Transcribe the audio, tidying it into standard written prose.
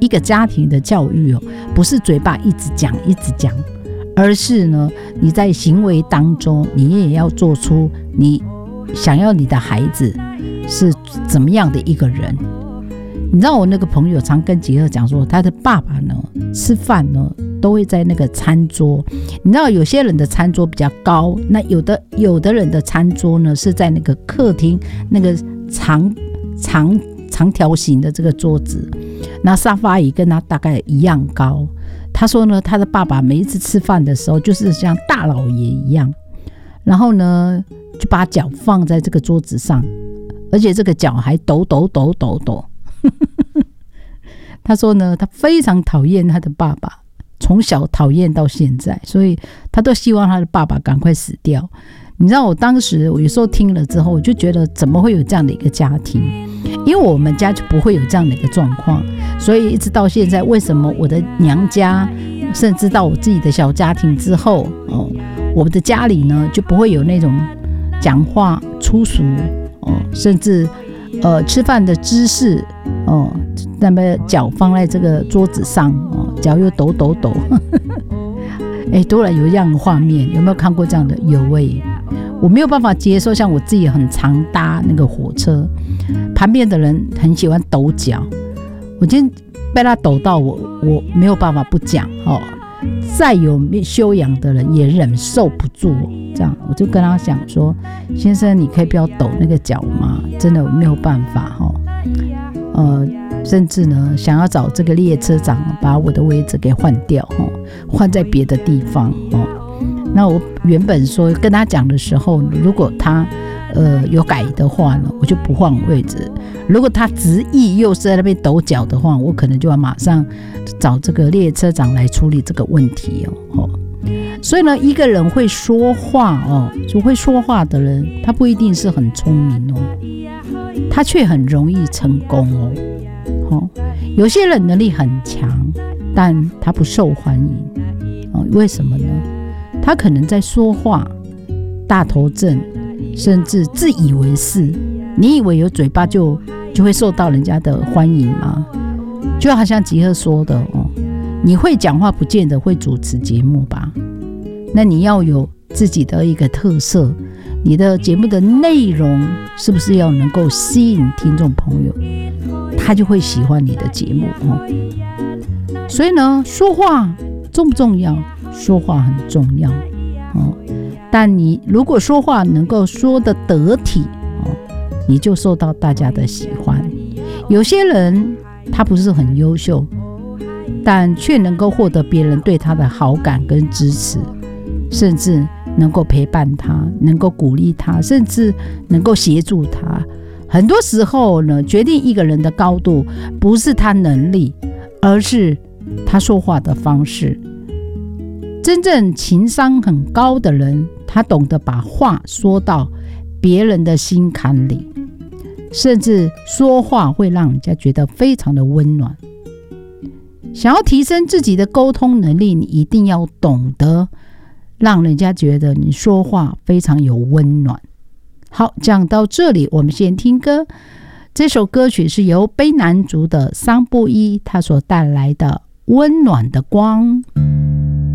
一个家庭的教育不是嘴巴一直讲一直讲，而是呢你在行为当中你也要做出你想要你的孩子是怎么样的一个人。你知道我那个朋友常跟吉尔讲说，他的爸爸呢吃饭呢都会在那个餐桌，你知道有些人的餐桌比较高，那有的人的餐桌呢是在那个客厅那个长条形的这个桌子，那沙发椅跟他大概一样高。他说呢他的爸爸每一次吃饭的时候就是像大老爷一样，然后呢就把脚放在这个桌子上，而且这个脚还抖。他说呢他非常讨厌他的爸爸，从小讨厌到现在，所以他都希望他的爸爸赶快死掉。你知道我当时我有时候听了之后，我就觉得怎么会有这样的一个家庭，因为我们家就不会有这样的一个状况，所以一直到现在，为什么我的娘家甚至到我自己的小家庭之后我们的家里呢就不会有那种讲话粗俗甚至吃饭的姿势那么脚放在这个桌子上脚又抖突然有这样的画面，有没有看过这样的？有我没有办法接受，像我自己很常搭那个火车，旁边的人很喜欢抖脚，我今天被他抖到我没有办法不讲再有修养的人也忍受不住这样我就跟他讲说，先生你可以不要抖那个脚吗？真的我没有办法甚至呢想要找这个列车长把我的位置给换掉换在别的地方那我原本说跟他讲的时候，如果他有改的话呢，我就不换位置。如果他执意又是在那边抖脚的话，我可能就要马上找这个列车长来处理这个问题所以呢，一个人会说话就会说话的人，他不一定是很聪明他却很容易成功有些人能力很强，但他不受欢迎为什么呢？他可能在说话大头症，甚至自以为是。你以为有嘴巴就会受到人家的欢迎吗？就好像吉赫说的你会讲话不见得会主持节目吧？那你要有自己的一个特色，你的节目的内容是不是要能够吸引听众朋友，他就会喜欢你的节目所以呢，说话重不重要？说话很重要但你如果说话能够说得得体你就受到大家的喜欢。有些人他不是很优秀，但却能够获得别人对他的好感跟支持，甚至能够陪伴他，能够鼓励他，甚至能够协助他。很多时候呢，决定一个人的高度不是他能力，而是他说话的方式。真正情商很高的人，他懂得把话说到别人的心坎里，甚至说话会让人家觉得非常的温暖。想要提升自己的沟通能力，你一定要懂得让人家觉得你说话非常有温暖。好，讲到这里我们先听歌。这首歌曲是由卑南族的桑布伊他所带来的温暖的光。